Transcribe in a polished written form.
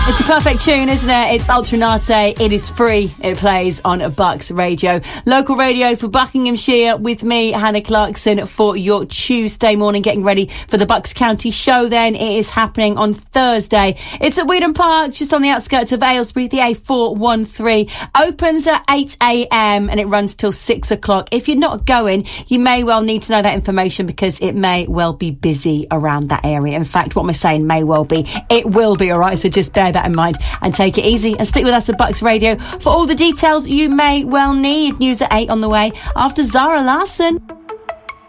It's a perfect tune, isn't it? It's Ultranate. It is free. It plays on Bucks Radio. Local radio for Buckinghamshire with me, Hannah Clarkson, for your Tuesday morning, getting ready for the Bucks County show then. It is happening on Thursday. It's at Weedon Park, just on the outskirts of Aylesbury, the A413. Opens at 8 a.m. and it runs till 6 o'clock. If you're not going, you may well need to know that information because it may well be busy around that area. In fact, what am I saying? May well be. It will be, all right? So just bear that in mind and take it easy and stick with us at Bucks Radio for all the details you may well need. News at 8 on the way after Zara Larsson.